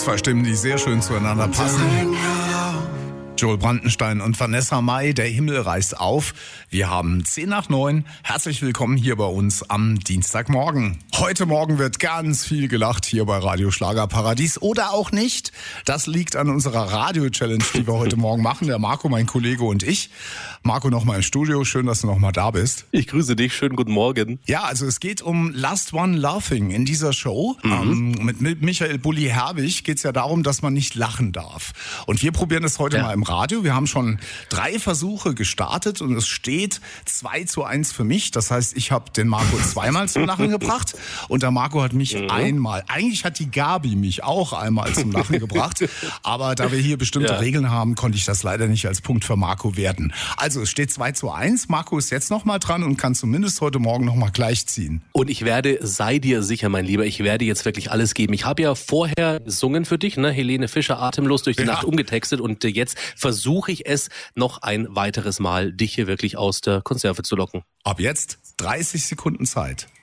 Zwei Stimmen, die sehr schön zueinander passen. Joel Brandenstein und Vanessa Mai, der Himmel reißt auf. Wir haben 8:10. Herzlich willkommen hier bei uns am Dienstagmorgen. Heute Morgen wird ganz viel gelacht hier bei Radio Schlagerparadies oder auch nicht. Das liegt an unserer Radio-Challenge, die wir heute Morgen machen. Der Marco, mein Kollege und ich. Marco, nochmal im Studio. Schön, dass du nochmal da bist. Ich grüße dich. Schönen guten Morgen. Ja, also es geht um Last One Laughing in dieser Show. Mit Michael Bulli Herbig geht es ja darum, dass man nicht lachen darf. Und wir probieren es heute mal im Radio. Wir haben schon 3 Versuche gestartet und es steht 2:1 für mich. Das heißt, ich habe den Marco zweimal zum Lachen gebracht und der Marco hat mich einmal. Eigentlich hat die Gabi mich auch einmal zum Lachen gebracht. Aber da wir hier bestimmte Regeln haben, konnte ich das leider nicht als Punkt für Marco werten. Also es steht 2:1. Marco ist jetzt nochmal dran und kann zumindest heute Morgen nochmal gleich ziehen. Und ich werde, sei dir sicher, mein Lieber, ich werde jetzt wirklich alles geben. Ich habe ja vorher gesungen für dich, ne? Helene Fischer, Atemlos durch die Nacht umgetextet und jetzt versuche ich es noch ein weiteres Mal, dich hier wirklich aus der Konserve zu locken. Ab jetzt 30 Sekunden Zeit.